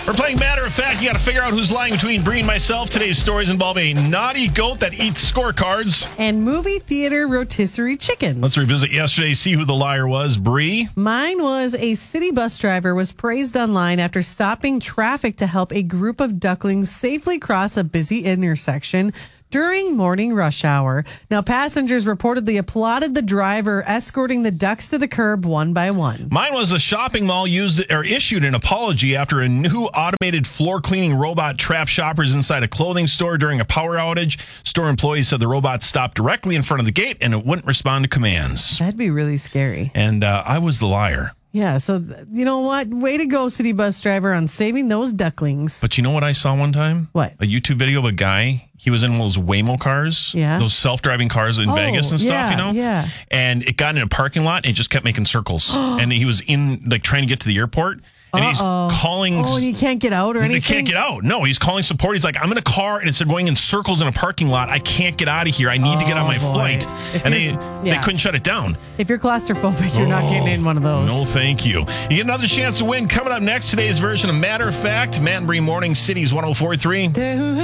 We're playing Matter of Fact. You got to figure out who's lying between Bree and myself. Today's stories involve a naughty goat that eats scorecards. And movie theater rotisserie chickens. Let's revisit yesterday, see who the liar was. Bree? Mine was a city bus driver was praised online after stopping traffic to help a group of ducklings safely cross a busy intersection during morning rush hour. Now, passengers reportedly applauded the driver escorting the ducks to the curb one by one. Mine was a shopping mall issued an apology after a new automated floor cleaning robot trapped shoppers inside a clothing store during a power outage. Store employees said the robot stopped directly in front of the gate and it wouldn't respond to commands. That'd be really scary. And I was the liar. Yeah, so you know what? Way to go, city bus driver, on saving those ducklings. But you know what I saw one time? What? A YouTube video of a guy. He was in one of those Waymo cars. Yeah. Those self-driving cars in Vegas and stuff, you know? Yeah. And it got in a parking lot and it just kept making circles. And he was trying to get to the airport. And he's calling. Oh, and he can't get out or anything? He can't get out. No, he's calling support. He's like, I'm in a car and it's going in circles in a parking lot. I can't get out of here. I need to get on my flight. And they couldn't shut it down. If you're claustrophobic, you're not getting in one of those. No, thank you. You get another chance to win coming up next. Today's version of Matter of Fact. Matt and Bree Morning Cities 104.3.